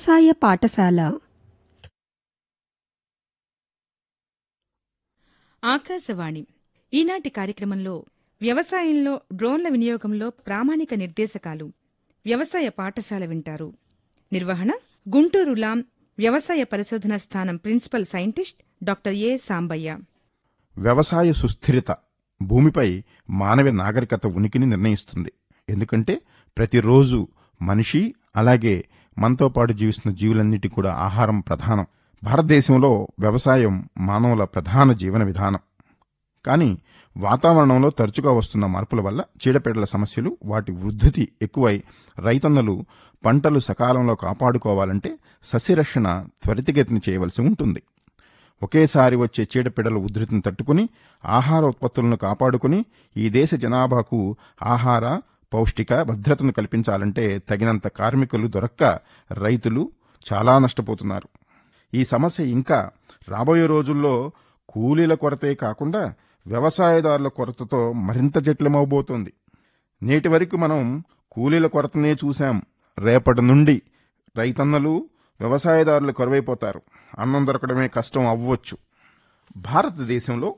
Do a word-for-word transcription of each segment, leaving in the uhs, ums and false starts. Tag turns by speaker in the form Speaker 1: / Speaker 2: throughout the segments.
Speaker 1: వ్యవసాయ పాఠశాల.
Speaker 2: ఆకాశవాణి ఈనాటి కార్యక్రమంలో వ్యవసాయంలో డ్రోన్ల వినియోగంలో ప్రామాణిక నిర్దేశకాలు వ్యవసాయ పాఠశాల వింటారు. నిర్వహణ గుంటూరు లాం వ్యవసాయ పరిశోధన స్థానం ప్రిన్సిపల్ సైంటిస్ట్ డాక్టర్ ఏ సాంబయ్య.
Speaker 3: వ్యవసాయ సుస్థిరత భూమిపై మానవ నాగరికత ఉనికిని నిర్ణయిస్తుంది. ఎందుకంటే ప్రతిరోజు మనిషి అలాగే మనతో పాటు జీవిస్తున్న జీవులన్నిటికీ కూడా ఆహారం ప్రధానం. భారతదేశంలో వ్యవసాయం మానవుల ప్రధాన జీవన విధానం. కానీ వాతావరణంలో తరచుగా వస్తున్న మార్పుల వల్ల చీడపీడల సమస్యలు, వాటి వృద్ధి ఎక్కువై రైతన్నలు పంటలు సకాలంలో కాపాడుకోవాలంటే సస్యరక్షణ త్వరితగతిని చేయవలసి ఉంటుంది. ఒకేసారి వచ్చే చీడపీడల ఉధృతిని తట్టుకుని ఆహార ఉత్పత్తులను కాపాడుకుని ఈ దేశ జనాభాకు ఆహార పౌష్టిక భద్రతను కల్పించాలంటే తగినంత కార్మికులు దొరక్క రైతులు చాలా నష్టపోతున్నారు. ఈ సమస్య ఇంకా రాబోయే రోజుల్లో కూలీల కొరతే కాకుండా వ్యవసాయదారుల కొరతతో మరింత జటిలమవబోతోంది. నేటి వరకు మనం కూలీల కొరతనే చూశాం. రేపటి నుండి రైతన్నలు వ్యవసాయదారులు కరువైపోతారు. అన్నం దొరకడమే కష్టం అవ్వచ్చు. భారతదేశంలో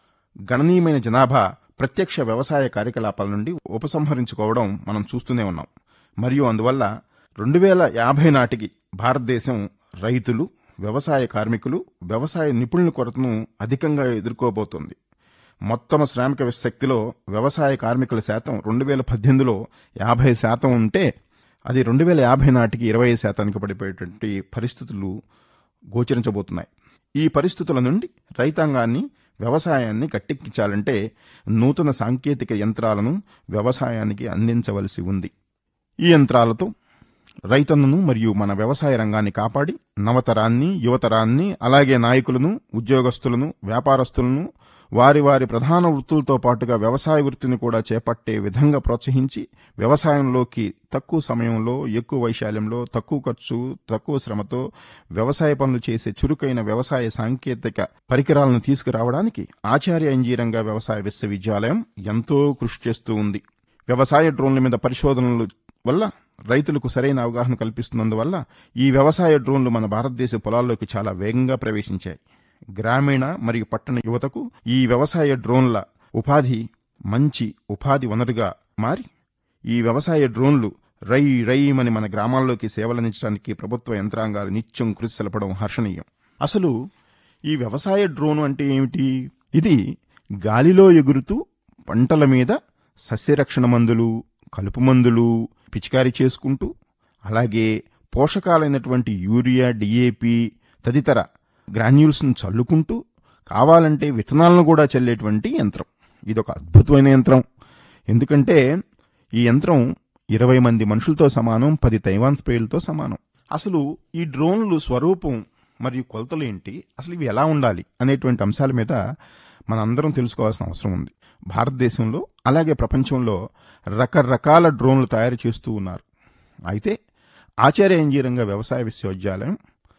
Speaker 3: గణనీయమైన జనాభా ప్రత్యక్ష వ్యవసాయ కార్యకలాపాల నుండి ఉపసంహరించుకోవడం మనం చూస్తూనే ఉన్నాం. మరియు అందువల్ల రెండు వేల యాభై నాటికి భారతదేశం రైతులు, వ్యవసాయ కార్మికులు, వ్యవసాయ నిపుణుల కొరతను అధికంగా ఎదుర్కోబోతోంది. మొత్తం శ్రామిక శక్తిలో వ్యవసాయ కార్మికుల శాతం రెండు వేల పద్దెనిమిదిలో యాభై శాతం ఉంటే అది రెండు వేల యాభై నాటికి ఇరవై ఐదు శాతానికి పడిపోయేటువంటి పరిస్థితులు గోచరించబోతున్నాయి. ఈ పరిస్థితుల నుండి రైతాంగాన్ని, వ్యవసాయాన్ని గట్టెక్కించాలంటే నూతన సాంకేతిక యంత్రాలను వ్యవసాయానికి అందించవలసి ఉంది. ఈ యంత్రాలతో రైతన్నను మరియు మన వ్యవసాయ రంగాన్ని కాపాడి నవతరాన్ని, యువతరాన్ని, అలాగే నాయకులను, ఉద్యోగస్తులను, వ్యాపారస్తులను వారి వారి ప్రధాన వృత్తులతో పాటుగా వ్యవసాయ వృత్తిని కూడా చేపట్టే విధంగా ప్రోత్సహించి వ్యవసాయంలోకి తక్కువ సమయంలో, ఎక్కువ వైశాల్యంలో, తక్కువ ఖర్చు, తక్కువ శ్రమతో వ్యవసాయ పనులు చేసే చురుకైన వ్యవసాయ సాంకేతిక పరికరాలను తీసుకురావడానికి ఆచార్య ఇంజనీరింగ్ వ్యవసాయ విశ్వవిద్యాలయం ఎంతో కృషి చేస్తూ ఉంది. వ్యవసాయ డ్రోన్ల మీద పరిశోధనలు వల్ల రైతులకు సరైన అవగాహన కల్పిస్తున్నందువల్ల ఈ వ్యవసాయ డ్రోన్లు మన భారతదేశ పొలాల్లోకి చాలా వేగంగా ప్రవేశించాయి. గ్రామీణ మరియు పట్టణ యువతకు ఈ వ్యవసాయ డ్రోన్ల ఉపాధి మంచి ఉపాధి వనరుగా మారి ఈ వ్యవసాయ డ్రోన్లు రై రైమని మన గ్రామాల్లోకి సేవలందించడానికి ప్రభుత్వ యంత్రాంగాలు నిత్యం కృషి సెలపడం హర్షణీయం. అసలు ఈ వ్యవసాయ డ్రోన్ అంటే ఏమిటి? ఇది గాలిలో ఎగురుతూ పంటల మీద సస్యరక్షణ మందులు, కలుపు మందులు పిచికారీ చేసుకుంటూ అలాగే పోషకాలైనటువంటి యూరియా, డిఏపి తదితర గ్రాన్యూల్స్ను చల్లుకుంటూ కావాలంటే విత్తనాలను కూడా చల్లేటువంటి యంత్రం. ఇదొక అద్భుతమైన యంత్రం. ఎందుకంటే ఈ యంత్రం ఇరవై మంది మనుషులతో సమానం, పది తైవాన్ స్ప్రేలతో సమానం. అసలు ఈ డ్రోన్లు స్వరూపం మరియు కొలతలు ఏంటి, అసలు ఇవి ఎలా ఉండాలి అనేటువంటి అంశాల మీద మనందరం తెలుసుకోవాల్సిన అవసరం ఉంది. భారతదేశంలో అలాగే ప్రపంచంలో రకరకాల డ్రోన్లు తయారు చేస్తూ ఉన్నారు. అయితే ఆచార్య ఇంజనీరింగ్ వ్యవసాయ విశ్వవిద్యాలయం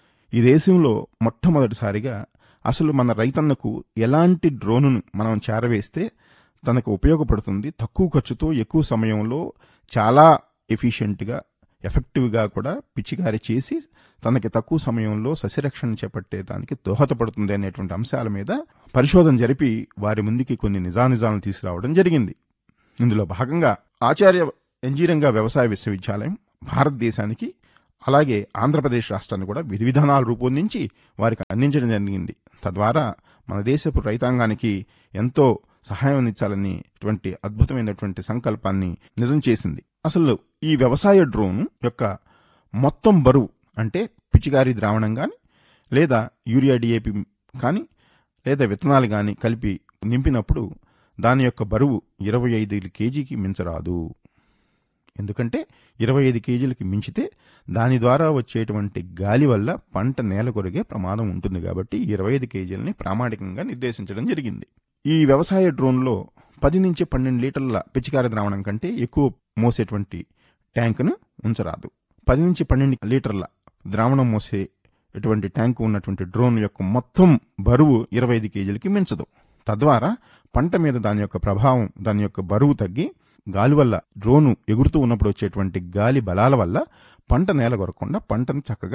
Speaker 3: ఈ దేశంలో మొట్టమొదటిసారిగా అసలు మన రైతన్నకు ఎలాంటి డ్రోనును మనం చేరవేస్తే తనకు ఉపయోగపడుతుంది, తక్కువ ఖర్చుతో ఎక్కువ సమయంలో చాలా ఎఫిషియెంట్గా, ఎఫెక్టివ్గా కూడా పిచికారీ చేసి తనకి తక్కువ సమయంలో సస్యరక్షణ చేపట్టేదానికి దోహదపడుతుంది అనేటువంటి అంశాల మీద పరిశోధన జరిపి వారి ముందుకి కొన్ని నిజానిజాలను తీసుకురావడం జరిగింది. ఇందులో భాగంగా ఆచార్య ఇంజనీరింగ్ వ్యవసాయ విశ్వవిద్యాలయం భారతదేశానికి అలాగే ఆంధ్రప్రదేశ్ రాష్ట్రాన్ని కూడా విధి విధానాలు రూపొందించి వారికి అందించడం జరిగింది. తద్వారా మన దేశపు రైతాంగానికి ఎంతో సహాయం అందించాలనేటువంటి అద్భుతమైనటువంటి సంకల్పాన్ని నిజం చేసింది. అసలు ఈ వ్యవసాయ డ్రోన్ యొక్క మొత్తం బరువు అంటే పిచికారీ ద్రావణం కానీ లేదా యూరియా, డిఏపి కానీ లేదా విత్తనాలు కానీ కలిపి నింపినప్పుడు దాని యొక్క బరువు ఇరవై ఐదు కేజీకి మించరాదు. ఎందుకంటే ఇరవై ఐదు కేజీలకి మించితే దాని ద్వారా వచ్చేటువంటి గాలి వల్ల పంట నేల కొరిగే ప్రమాదం ఉంటుంది. కాబట్టి ఇరవై ఐదు కేజీలని ప్రామాణికంగా నిర్దేశించడం జరిగింది. ఈ వ్యవసాయ డ్రోన్లో పది నుంచి పన్నెండు లీటర్ల పిచికారీ ద్రావణం కంటే ఎక్కువ మోసేటువంటి ట్యాంకును ఉంచరాదు. పది నుంచి పన్నెండు లీటర్ల ద్రావణం మోసే ఎటువంటి ట్యాంకు ఉన్నటువంటి డ్రోన్ యొక్క మొత్తం బరువు ఇరవై ఐదు కేజీలకి మించదు. తద్వారా పంట మీద దాని యొక్క ప్రభావం, దాని యొక్క బరువు తగ్గి గాలి వల్ల డ్రోను ఎగురుతూ ఉన్నప్పుడు వచ్చేటువంటి గాలి బలాల వల్ల పంట నేల కొరకుండా పంటను చక్కగా